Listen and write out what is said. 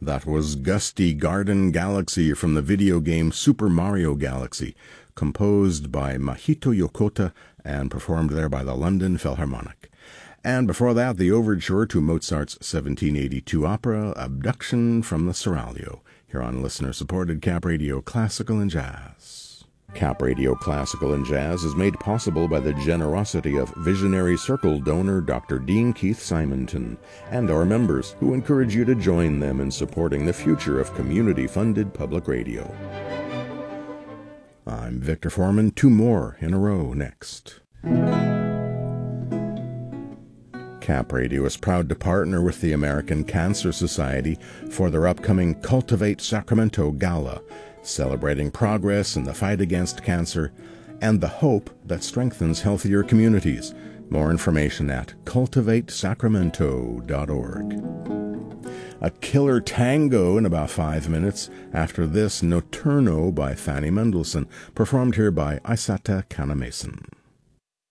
That was Gusty Garden Galaxy from the video game Super Mario Galaxy, composed by Mahito Yokota and performed there by the London Philharmonic. And before that, the overture to Mozart's 1782 opera, Abduction from the Seraglio, here on listener-supported Cap Radio Classical and Jazz. Cap Radio Classical and Jazz is made possible by the generosity of Visionary Circle donor Dr. Dean Keith Simonton and our members, who encourage you to join them in supporting the future of community-funded public radio. I'm Victor Foreman. 2 more in a row next. Cap Radio is proud to partner with the American Cancer Society for their upcoming Cultivate Sacramento Gala, celebrating progress in the fight against cancer and the hope that strengthens healthier communities. More information at cultivatesacramento.org. A killer tango in about 5 minutes. After this, Notturno by Fanny Mendelssohn, performed here by Isata Kanamason.